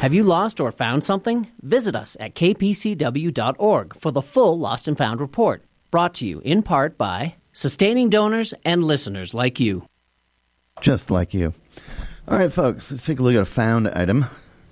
Have you lost or found something? Visit us at kpcw.org for the full Lost and Found report, brought to you in part by sustaining donors and listeners like you. Just like you. All right, folks, let's take a look at a found item.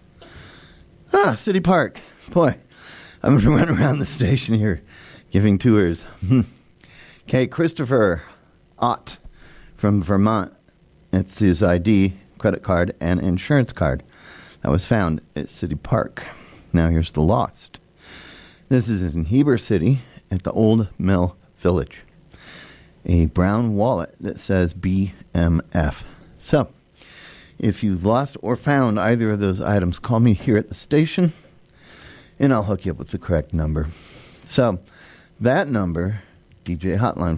City Park. Boy, I'm going to run around the station here giving tours. Okay, Christopher Ott from Vermont. It's his ID, credit card, and insurance card that was found at City Park. Now here's the lost. This is in Heber City at the Old Mill Village. A brown wallet that says BMF. So, if you've lost or found either of those items, call me here at the station, and I'll hook you up with the correct number. So, that number, DJ Hotline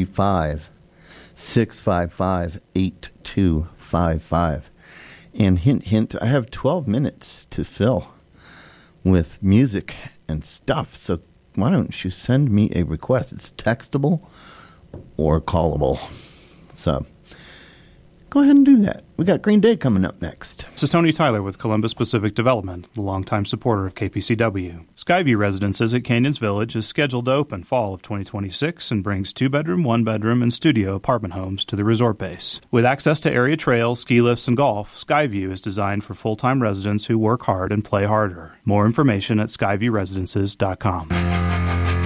435-655-8255. And hint, hint, I have 12 minutes to fill with music and stuff. So why don't you send me a request? It's textable or callable. So go ahead and do that. We got Green Day coming up next. This is Tony Tyler with Columbus Pacific Development, the longtime supporter of KPCW. Skyview Residences at Canyons Village is scheduled to open fall of 2026 and brings 2-bedroom, 1-bedroom, and studio apartment homes to the resort base. With access to area trails, ski lifts, and golf, Skyview is designed for full-time residents who work hard and play harder. More information at skyviewresidences.com.